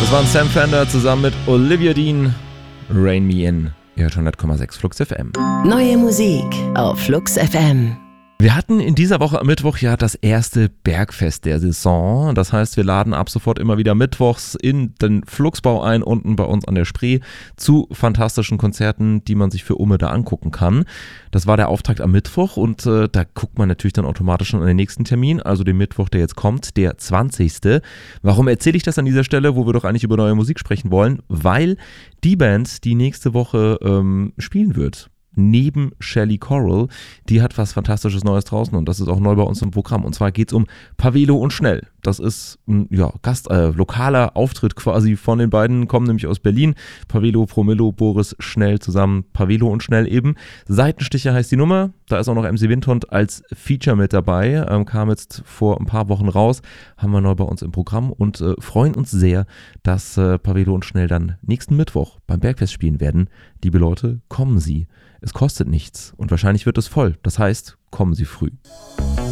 Das waren Sam Fender zusammen mit Olivia Dean, Rain Me In. Ihr hört 100,6 Flux FM. Neue Musik auf Flux FM. Wir hatten in dieser Woche am Mittwoch ja das erste Bergfest der Saison. Das heißt, wir laden ab sofort immer wieder mittwochs in den Fluxbau ein, unten bei uns an der Spree, zu fantastischen Konzerten, die man sich für Umme da angucken kann. Das war der Auftakt am Mittwoch und da guckt man natürlich dann automatisch schon an den nächsten Termin, also den Mittwoch, der jetzt kommt, der 20. Warum erzähle ich das an dieser Stelle, wo wir doch eigentlich über neue Musik sprechen wollen? Weil die Band, die nächste Woche spielen wird, neben Shelley Coral, die hat was Fantastisches Neues draußen und das ist auch neu bei uns im Programm. Und zwar geht es um Pavelo und Schnell. Das ist ein lokaler Auftritt quasi von den beiden, kommen nämlich aus Berlin. Pavelo, Promillo, Boris Schnell zusammen, Pavelo und Schnell eben. Seitenstiche heißt die Nummer, da ist auch noch MC Windhund als Feature mit dabei, kam jetzt vor ein paar Wochen raus, haben wir neu bei uns im Programm und freuen uns sehr, dass Pavelo und Schnell dann nächsten Mittwoch beim Bergfest spielen werden. Liebe Leute, kommen Sie. Es kostet nichts und wahrscheinlich wird es voll. Das heißt, kommen Sie früh.